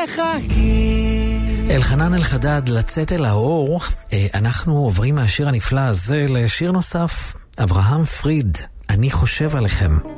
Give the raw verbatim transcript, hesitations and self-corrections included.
מחכים. אלחנן אלחדד, לצאת אל האור. אנחנו עוברים מהשיר הנפלא הזה לשיר נוסף, אברהם פריד, אני חושב עליכם.